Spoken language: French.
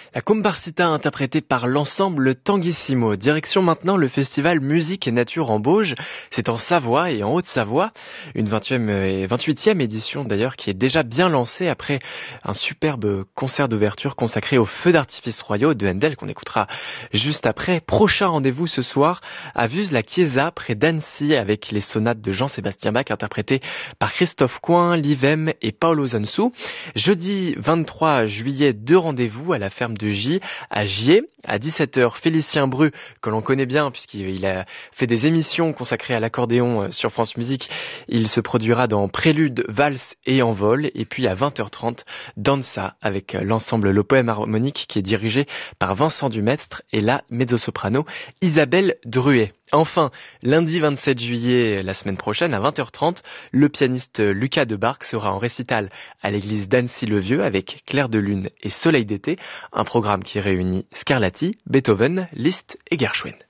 La Comparcita interprétée par l'ensemble Tanguissimo. Direction maintenant le festival Musique et Nature en Bauges. C'est en Savoie et en Haute-Savoie. Une 28e édition d'ailleurs qui est déjà bien lancée après un superbe concert d'ouverture consacré aux feux d'artifice royaux de Handel qu'on écoutera juste après. Prochain rendez-vous ce soir à Vuse-la-Chiesa près d'Annecy avec les sonates de Jean-Sébastien Bach interprétées par Christophe Coin, Livem et Paolo Zansu. Jeudi 23 juillet, 2 rendez-vous à la ferme de J à Gier. À 17h, Félicien Bru, que l'on connaît bien puisqu'il a fait des émissions consacrées à l'accordéon sur France Musique. Il se produira dans Prélude, Valse et Envol. Et puis à 20h30, Danza avec l'ensemble Le Poème Harmonique qui est dirigé par Vincent Dumestre et la mezzo-soprano Isabelle Druet. Enfin, lundi 27 juillet, la semaine prochaine, à 20h30, le pianiste Lucas Debarque sera en récital à l'église d'Annecy-le-Vieux avec Clair de Lune et Soleil d'été, un programme qui réunit Scarlatti, Beethoven, Liszt et Gershwin.